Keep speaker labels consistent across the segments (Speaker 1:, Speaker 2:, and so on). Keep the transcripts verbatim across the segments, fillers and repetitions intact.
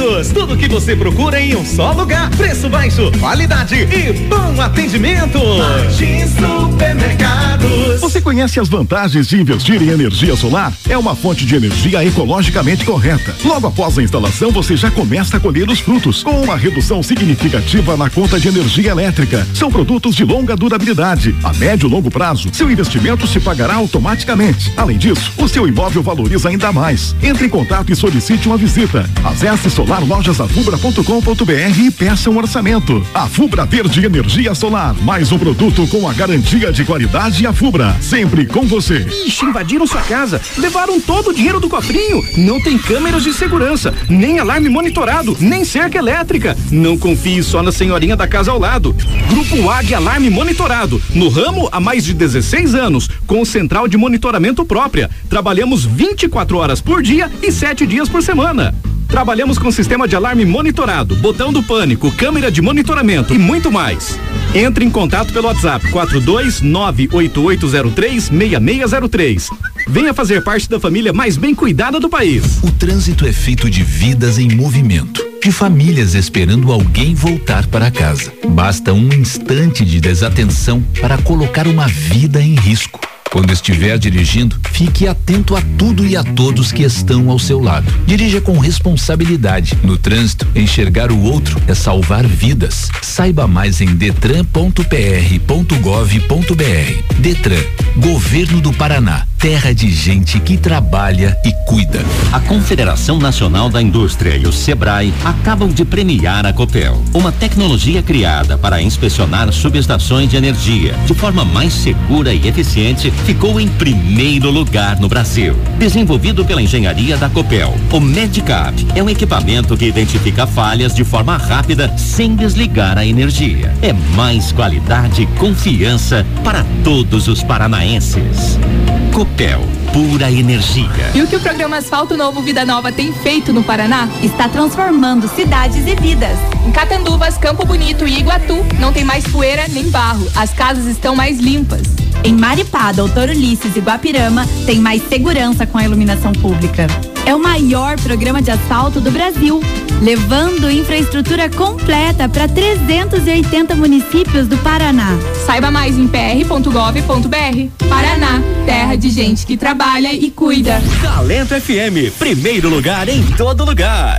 Speaker 1: Supermercados, tudo que você procura em um só lugar, preço baixo, qualidade e bom atendimento. Martins Supermercados.
Speaker 2: Você conhece as vantagens de investir em energia solar? É uma fonte de energia ecologicamente correta. Logo após a instalação, você já começa a colher os frutos, com uma redução significativa na conta de energia elétrica. São produtos de longa durabilidade. A médio e longo prazo, seu investimento se pagará automaticamente. Além disso, o seu imóvel valoriza ainda mais. Entre em contato e solicite uma visita. Acesse solar lojas afubra ponto com ponto br e peça um orçamento. Afubra Verde Energia Solar, mais um produto com a garantia de qualidade Afubra, sempre com você.
Speaker 3: Ixi, invadiram sua casa, levaram todo o dinheiro do cofrinho. Não tem câmeras de segurança, nem alarme monitorado, nem cerca elétrica. Não confie só na senhorinha da casa ao lado. Grupo Águia Alarme Monitorado, no ramo há mais de dezesseis anos, com central de monitoramento própria. Trabalhamos vinte e quatro horas por dia e sete dias por semana. Trabalhamos com sistema de alarme monitorado, botão do pânico, câmera de monitoramento e muito mais. Entre em contato pelo WhatsApp quatro dois nove oito oito zero três seis seis zero três. Venha fazer parte da família mais bem cuidada do país.
Speaker 4: O trânsito é feito de vidas em movimento, de famílias esperando alguém voltar para casa. Basta um instante de desatenção para colocar uma vida em risco. Quando estiver dirigindo, fique atento a tudo e a todos que estão ao seu lado. Dirija com responsabilidade. No trânsito, enxergar o outro é salvar vidas. Saiba mais em detran ponto p r ponto gov ponto b r. Detran, Governo do Paraná, terra de gente que trabalha e cuida.
Speaker 5: A Confederação Nacional da Indústria e o Sebrae acabam de premiar a Copel, uma tecnologia criada para inspecionar subestações de energia de forma mais segura e eficiente. Ficou em primeiro lugar no Brasil. Desenvolvido pela engenharia da Copel, o Medicap é um equipamento que identifica falhas de forma rápida sem desligar a energia. É mais qualidade e confiança para todos os paranaenses. Copel, pura energia.
Speaker 6: E o que o programa Asfalto Novo Vida Nova tem feito no Paraná? Está transformando cidades e vidas. Em Catanduvas, Campo Bonito e Iguatu, não tem mais poeira nem barro. As casas estão mais limpas.
Speaker 7: Em Maripá, Doutor Ulisses e Guapirama, tem mais segurança com a iluminação pública. É o maior programa de asfalto do Brasil, levando infraestrutura completa para trezentos e oitenta municípios do Paraná.
Speaker 6: Saiba mais em p r ponto gov ponto b r. Paraná, terra de gente que trabalha e cuida.
Speaker 5: Talento F M, primeiro lugar em todo lugar.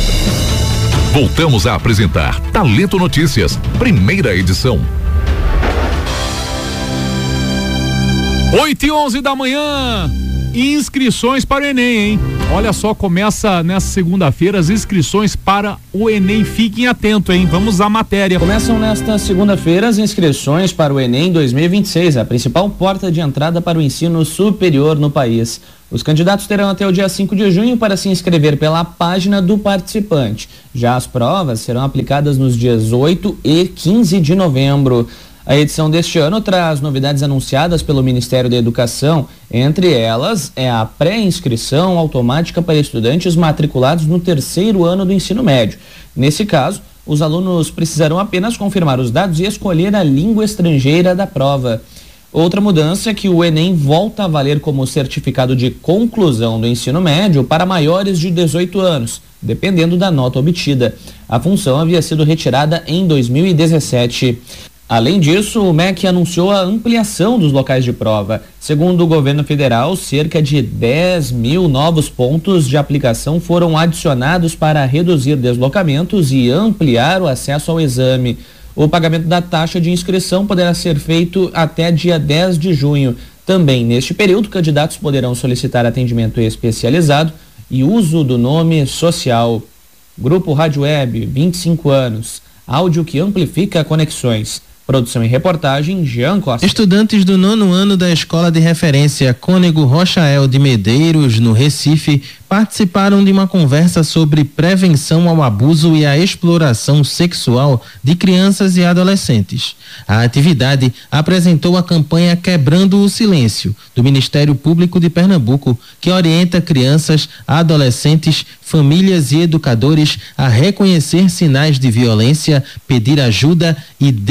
Speaker 2: Voltamos a apresentar Talento Notícias, primeira edição.
Speaker 8: oito e onze da manhã, inscrições para o Enem, hein? Olha só, começa nessa segunda-feira as inscrições para o Enem. Fiquem atentos, hein? Vamos à matéria.
Speaker 9: Começam nesta segunda-feira as inscrições para o Enem dois mil e vinte e seis, a principal porta de entrada para o ensino superior no país. Os candidatos terão até o dia cinco de junho para se inscrever pela página do participante. Já as provas serão aplicadas nos dias oito e quinze de novembro. A edição deste ano traz novidades anunciadas pelo Ministério da Educação. Entre elas, é a pré-inscrição automática para estudantes matriculados no terceiro ano do ensino médio. Nesse caso, os alunos precisarão apenas confirmar os dados e escolher a língua estrangeira da prova. Outra mudança é que o Enem volta a valer como certificado de conclusão do ensino médio para maiores de dezoito anos, dependendo da nota obtida. A função havia sido retirada em dois mil e dezessete. Além disso, o M E C anunciou a ampliação dos locais de prova. Segundo o governo federal, cerca de dez mil novos pontos de aplicação foram adicionados para reduzir deslocamentos e ampliar o acesso ao exame. O pagamento da taxa de inscrição poderá ser feito até dia dez de junho. Também neste período, candidatos poderão solicitar atendimento especializado e uso do nome social. Grupo Rádio Web, vinte e cinco anos. Áudio que amplifica conexões. Produção e reportagem, Jean Costa.
Speaker 10: Estudantes do nono ano da Escola de Referência Cônego Rochael de Medeiros, no Recife, participaram de uma conversa sobre prevenção ao abuso e à exploração sexual de crianças e adolescentes. A atividade apresentou a campanha Quebrando o Silêncio, do Ministério Público de Pernambuco, que orienta crianças, adolescentes, famílias e educadores a reconhecer sinais de violência, pedir ajuda e denunciar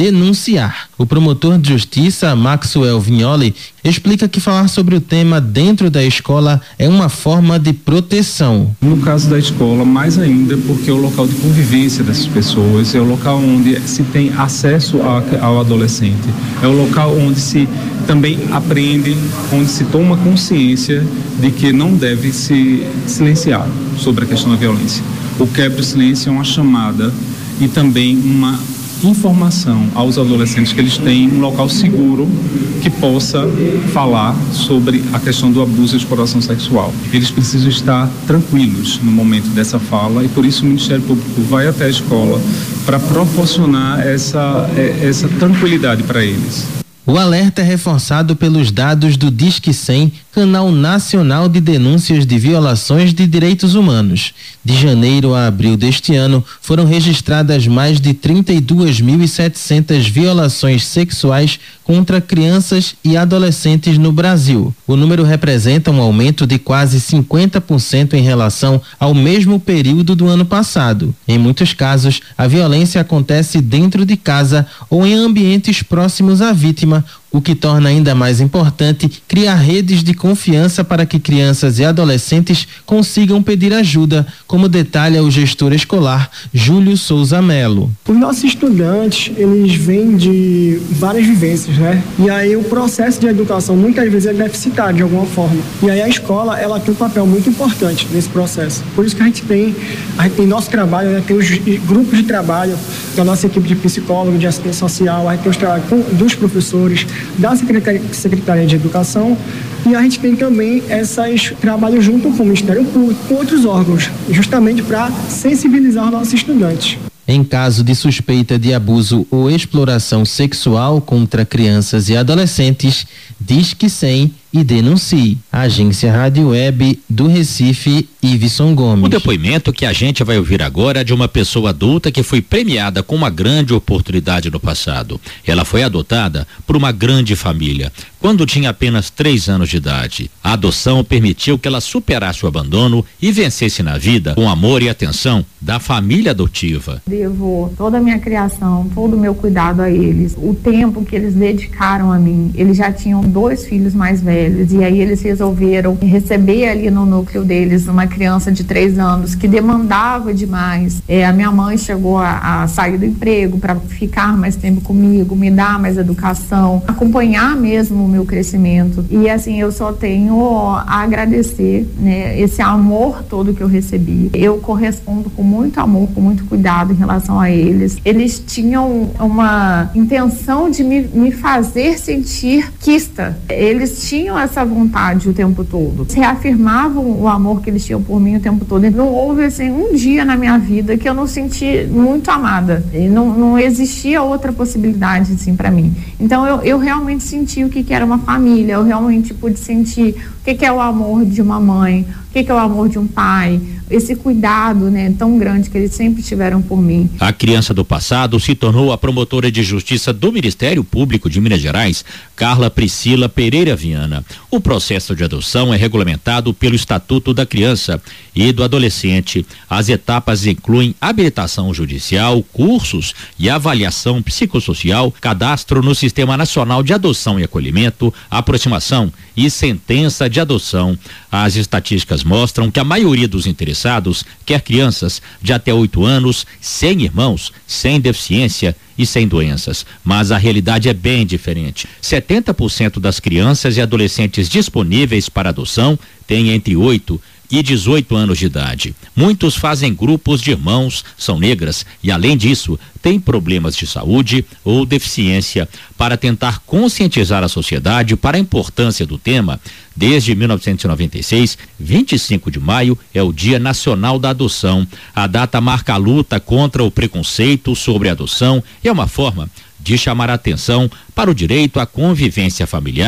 Speaker 10: denunciar. O promotor de justiça, Maxwell Vignoli, explica que falar sobre o tema dentro da escola é uma forma de proteção.
Speaker 11: No caso da escola, mais ainda, porque é o local de convivência dessas pessoas, é o local onde se tem acesso a, ao adolescente, é o local onde se também aprende, onde se toma consciência de que não deve se silenciar sobre a questão da violência. O quebra do silêncio é uma chamada e também uma informação aos adolescentes que eles têm um local seguro que possa falar sobre a questão do abuso e exploração sexual. Eles precisam estar tranquilos no momento dessa fala e por isso o Ministério Público vai até a escola para proporcionar essa, essa tranquilidade para eles.
Speaker 10: O alerta é reforçado pelos dados do Disque cem, Canal Nacional de Denúncias de Violações de Direitos Humanos. De janeiro a abril deste ano, foram registradas mais de trinta e duas mil e setecentas violações sexuais contra crianças e adolescentes no Brasil. O número representa um aumento de quase cinquenta por cento em relação ao mesmo período do ano passado. Em muitos casos, a violência acontece dentro de casa ou em ambientes próximos à vítima, o que torna ainda mais importante criar redes de confiança para que crianças e adolescentes consigam pedir ajuda, como detalha o gestor escolar Júlio Souza Melo.
Speaker 12: Os nossos estudantes, eles vêm de várias vivências, né? E aí o processo de educação muitas vezes é deficitário de alguma forma. E aí a escola, ela tem um papel muito importante nesse processo. Por isso que a gente tem, a gente tem nosso trabalho, né? Tem os grupos de trabalho da nossa equipe de psicólogos, de assistência social, a gente tem os trabalhos dos professores, da Secretaria, Secretaria de Educação, e a gente tem também esses trabalhos junto com o Ministério Público, com outros órgãos, justamente para sensibilizar os nossos estudantes.
Speaker 10: Em caso de suspeita de abuso ou exploração sexual contra crianças e adolescentes, Disque cem e denuncie. Agência Rádio Web do Recife, Iveson Gomes.
Speaker 5: O depoimento que a gente vai ouvir agora é de uma pessoa adulta que foi premiada com uma grande oportunidade no passado. Ela foi adotada por uma grande família quando tinha apenas três anos de idade. A adoção permitiu que ela superasse o abandono e vencesse na vida com amor e atenção da família adotiva.
Speaker 13: Devo toda a minha criação, todo o meu cuidado a eles, o tempo que eles dedicaram a mim. Eles já tinham dois filhos mais velhos e aí eles resolveram receber ali no núcleo deles uma criança de três anos que demandava demais. É, a minha mãe chegou a, a sair do emprego para ficar mais tempo comigo, me dar mais educação, acompanhar mesmo o meu crescimento. E assim, eu só tenho a agradecer, né, esse amor todo que eu recebi. Eu correspondo com muito amor, com muito cuidado em relação a eles. Eles tinham uma intenção de me, me fazer sentir quista. Eles tinham essa vontade o tempo todo. Reafirmavam o amor que eles tinham por mim o tempo todo. E não houve assim um dia na minha vida que eu não senti muito amada. E não, não existia outra possibilidade assim para mim. Então eu, eu realmente senti o que, que era uma família. Eu realmente pude sentir o que, que é o amor de uma mãe, o que, que é o amor de um pai, esse cuidado, né, tão grande que eles sempre tiveram por mim.
Speaker 5: A criança do passado se tornou a promotora de justiça do Ministério Público de Minas Gerais, Carla Priscila Pereira Viana. O processo de adoção é regulamentado pelo Estatuto da Criança e do Adolescente. As etapas incluem habilitação judicial, cursos e avaliação psicossocial, cadastro no Sistema Nacional de Adoção e Acolhimento, aproximação e sentença de adoção. As estatísticas mostram que a maioria dos interessados quer crianças de até oito anos, sem irmãos, sem deficiência e sem doenças. Mas a realidade é bem diferente. setenta por cento das crianças e adolescentes disponíveis para adoção têm entre oito e dezoito anos de idade. Muitos fazem grupos de irmãos, são negras e, além disso, têm problemas de saúde ou deficiência. Para tentar conscientizar a sociedade para a importância do tema, desde mil novecentos e noventa e seis, vinte e cinco de maio é o Dia Nacional da Adoção. A data marca a luta contra o preconceito sobre a adoção e é uma forma de chamar a atenção para o direito à convivência familiar,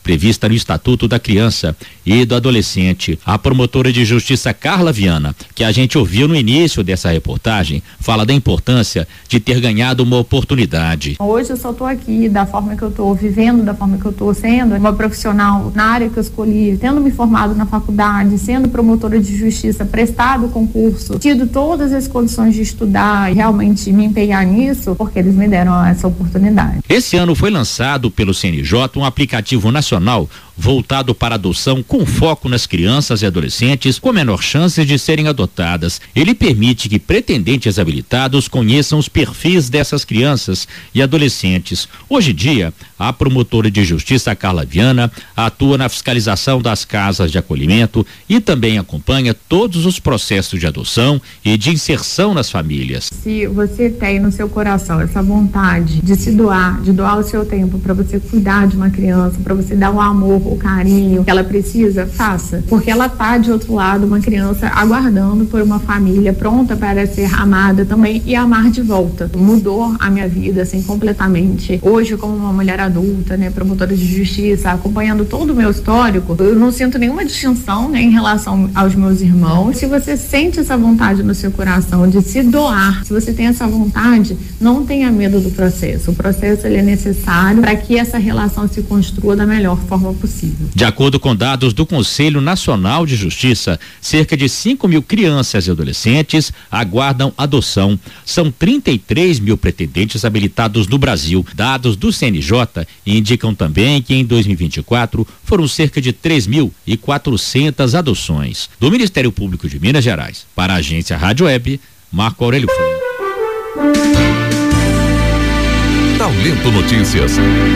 Speaker 14: prevista no Estatuto da Criança e do Adolescente. A promotora de justiça Carla Viana, que a gente ouviu no início dessa reportagem, fala da importância de ter ganhado uma oportunidade.
Speaker 13: Hoje eu só estou aqui da forma que eu estou vivendo, da forma que eu estou sendo uma profissional na área que eu escolhi, tendo me formado na faculdade, sendo promotora de justiça, prestado o concurso, tido todas as condições de estudar e realmente me empenhar nisso, porque eles me deram essa oportunidade.
Speaker 14: Esse ano foi lançado pelo C N J um aplicativo nacional voltado para adoção com foco nas crianças e adolescentes com menor chance de serem adotadas. Ele permite que pretendentes habilitados conheçam os perfis dessas crianças e adolescentes. Hoje em dia, a promotora de justiça Carla Viana atua na fiscalização das casas de acolhimento e também acompanha todos os processos de adoção e de inserção nas famílias.
Speaker 13: Se você tem no seu coração essa vontade de se doar, de doar o seu tempo para você cuidar de uma criança, para você dar o amor, o carinho que ela precisa, faça. Porque ela tá de outro lado, uma criança aguardando por uma família pronta para ser amada também e amar de volta. Mudou a minha vida, assim, completamente. Hoje, como uma mulher adulta, né, promotora de justiça, acompanhando todo o meu histórico, eu não sinto nenhuma distinção, né, em relação aos meus irmãos. Se você sente essa vontade no seu coração de se doar, se você tem essa vontade, não tenha medo do processo. O processo, ele é necessário para que essa relação se construa da melhor forma possível.
Speaker 14: De acordo com dados do Conselho Nacional de Justiça, cerca de cinco mil crianças e adolescentes aguardam adoção. São trinta e três mil pretendentes habilitados no Brasil. Dados do C N J indicam também que em dois mil e vinte e quatro foram cerca de três mil e quatrocentas adoções. Do Ministério Público de Minas Gerais, para a agência Rádio Web, Marco Aurélio Franco.
Speaker 8: Talento Notícias.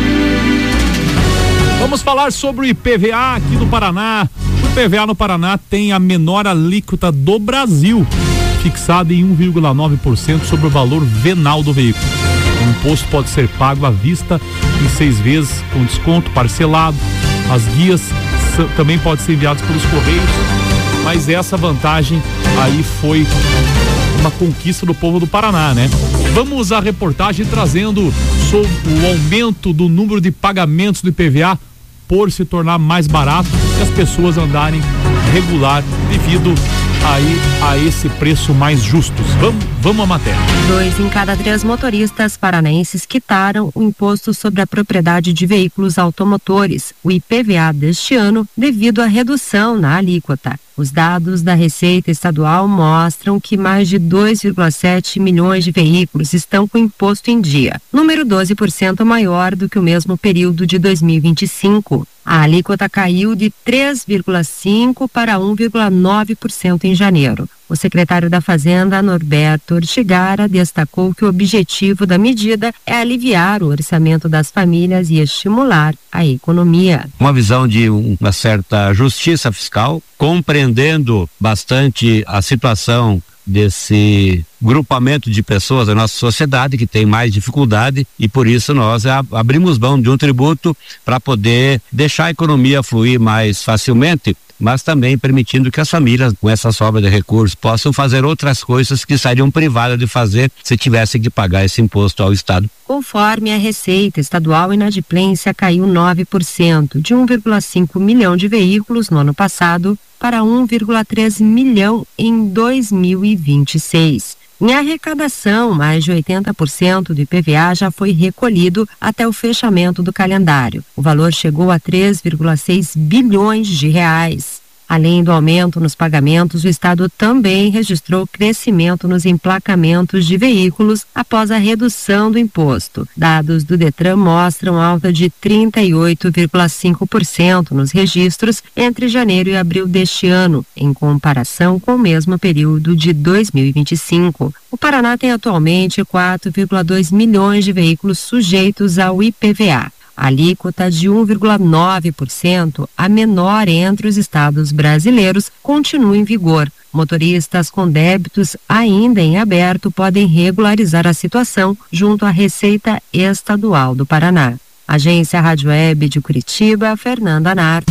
Speaker 8: Vamos falar sobre o I P V A aqui no Paraná. O I P V A no Paraná tem a menor alíquota do Brasil, fixada em um vírgula nove por cento sobre o valor venal do veículo. O imposto pode ser pago à vista em seis vezes, com desconto parcelado. As guias também podem ser enviadas pelos Correios, mas essa vantagem aí foi uma conquista do povo do Paraná, né? Vamos à reportagem trazendo sobre o aumento do número de pagamentos do I P V A por se tornar mais barato e as pessoas andarem regular devido aí a esse preço mais justos. Vamos, vamos à matéria.
Speaker 15: Dois em cada três motoristas paranaenses quitaram o imposto sobre a propriedade de veículos automotores, o I P V A deste ano, devido à redução na alíquota. Os dados da Receita Estadual mostram que mais de dois vírgula sete milhões de veículos estão com imposto em dia, número doze por cento maior do que o mesmo período de dois mil e vinte e cinco. A alíquota caiu de três vírgula cinco por cento para um vírgula nove por cento em janeiro. O secretário da Fazenda, Norberto Ortigara, destacou que o objetivo da medida é aliviar o orçamento das famílias e estimular a economia.
Speaker 16: Uma visão de uma certa justiça fiscal, compreendendo bastante a situação desse grupamento de pessoas da nossa sociedade que tem mais dificuldade, e por isso nós abrimos mão de um tributo para poder deixar a economia fluir mais facilmente, mas também permitindo que as famílias com essa sobra de recursos possam fazer outras coisas que estariam privadas de fazer se tivessem que pagar esse imposto ao Estado.
Speaker 15: Conforme a Receita Estadual, a inadimplência caiu nove por cento, de um vírgula cinco milhão de veículos no ano passado para um vírgula três milhão em dois mil e vinte e seis. Em arrecadação, mais de oitenta por cento do I P V A já foi recolhido até o fechamento do calendário. O valor chegou a três vírgula seis bilhões de reais. Além do aumento nos pagamentos, o Estado também registrou crescimento nos emplacamentos de veículos após a redução do imposto. Dados do Detran mostram alta de trinta e oito vírgula cinco por cento nos registros entre janeiro e abril deste ano, em comparação com o mesmo período de dois mil e vinte e cinco. O Paraná tem atualmente quatro vírgula dois milhões de veículos sujeitos ao I P V A. A alíquota de um vírgula nove por cento, a menor entre os estados brasileiros, continua em vigor. Motoristas com débitos ainda em aberto podem regularizar a situação junto à Receita Estadual do Paraná. Agência Rádio Web de Curitiba, Fernanda Narto.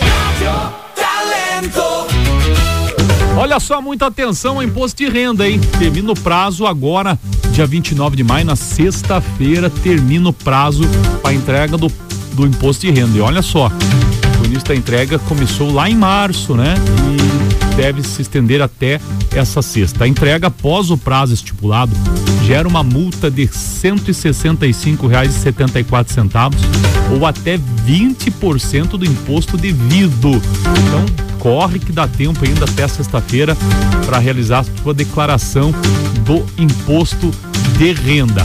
Speaker 8: Olha só, muita atenção ao imposto de renda, hein? Termina o prazo agora, dia vinte e nove de maio, na sexta-feira, termina o prazo para entrega do do imposto de renda. E olha só, o início da entrega começou lá em março, né? E deve se estender até essa sexta. A entrega após o prazo estipulado gera uma multa de cento e sessenta e cinco reais e setenta e quatro centavos ou até vinte por cento do imposto devido. Então, corre que dá tempo ainda até sexta-feira para realizar a sua declaração do imposto de renda.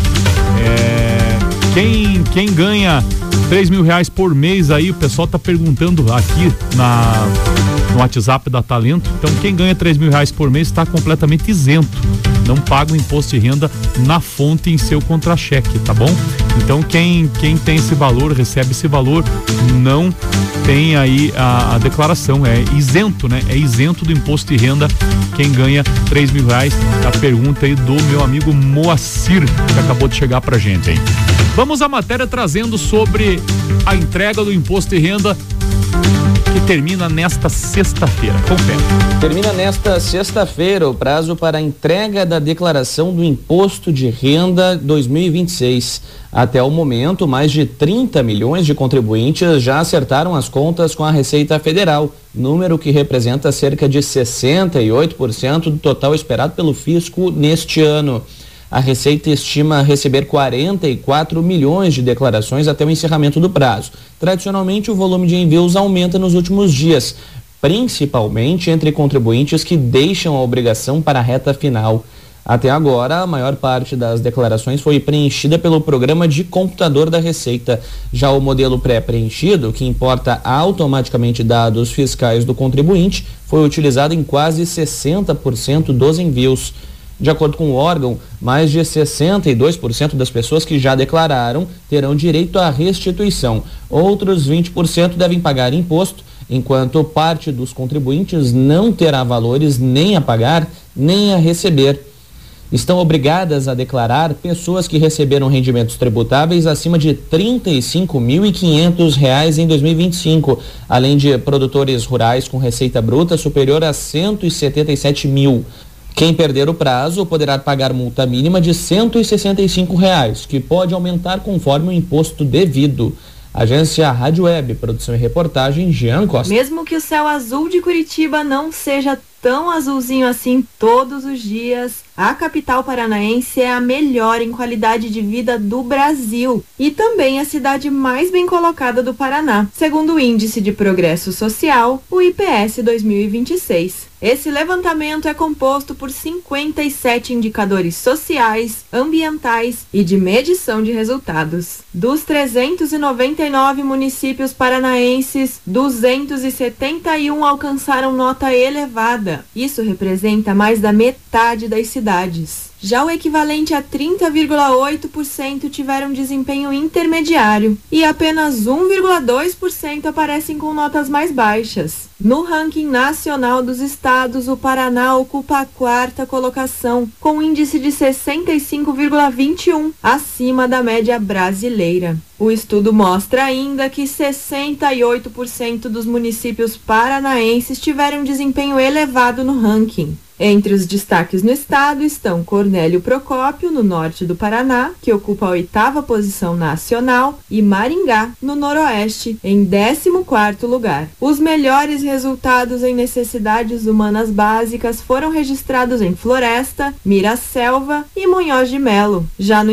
Speaker 8: É, quem, quem ganha três mil reais por mês aí, o pessoal tá perguntando aqui na, no WhatsApp da Talento. Então, quem ganha três mil reais por mês está completamente isento. Não paga o imposto de renda na fonte em seu contra-cheque, tá bom? Então, quem, quem tem esse valor, recebe esse valor, não tem aí a, a declaração, é isento, né? É isento do imposto de renda quem ganha três mil reais. A pergunta aí do meu amigo Moacir, que acabou de chegar pra gente aí. Vamos à matéria trazendo sobre a entrega do imposto de renda que termina nesta sexta-feira. Confere.
Speaker 9: Termina nesta sexta-feira o prazo para a entrega da declaração do Imposto de Renda dois mil e vinte e seis. Até o momento, mais de trinta milhões de contribuintes já acertaram as contas com a Receita Federal, número que representa cerca de sessenta e oito por cento do total esperado pelo fisco neste ano. A Receita estima receber quarenta e quatro milhões de declarações até o encerramento do prazo. Tradicionalmente, o volume de envios aumenta nos últimos dias, principalmente entre contribuintes que deixam a obrigação para a reta final. Até agora, a maior parte das declarações foi preenchida pelo programa de computador da Receita. Já o modelo pré-preenchido, que importa automaticamente dados fiscais do contribuinte, foi utilizado em quase sessenta por cento dos envios. De acordo com o órgão, mais de sessenta e dois por cento das pessoas que já declararam terão direito à restituição. Outros vinte por cento devem pagar imposto, enquanto parte dos contribuintes não terá valores nem a pagar, nem a receber. Estão obrigadas a declarar pessoas que receberam rendimentos tributáveis acima de trinta e cinco mil e quinhentos reais em dois mil e vinte e cinco, além de produtores rurais com receita bruta superior a cento e setenta e sete mil. Quem perder o prazo poderá pagar multa mínima de cento e sessenta e cinco reais, que pode aumentar conforme o imposto devido. Agência Rádio Web, produção e reportagem, Jean Costa.
Speaker 17: Mesmo que o céu azul de Curitiba não seja tão azulzinho assim todos os dias, a capital paranaense é a melhor em qualidade de vida do Brasil e também a cidade mais bem colocada do Paraná, segundo o Índice de Progresso Social, o I P S dois mil e vinte e seis. Esse levantamento é composto por cinquenta e sete indicadores sociais, ambientais e de medição de resultados. Dos trezentos e noventa e nove municípios paranaenses, duzentos e setenta e um alcançaram nota elevada. Isso representa mais da metade das cidades. Já o equivalente a trinta vírgula oito por cento tiveram desempenho intermediário e apenas um vírgula dois por cento aparecem com notas mais baixas. No ranking nacional dos estados, o Paraná ocupa a quarta colocação, com índice de sessenta e cinco vírgula vinte e um, acima da média brasileira. O estudo mostra ainda que sessenta e oito por cento dos municípios paranaenses tiveram desempenho elevado no ranking. Entre os destaques no estado estão Cornélio Procópio, no norte do Paraná, que ocupa a oitava posição nacional, e Maringá, no noroeste, em décimo quarto lugar. Os melhores resultados em necessidades humanas básicas foram registrados em Floresta, Miraselva e Munhoz de Melo. Já no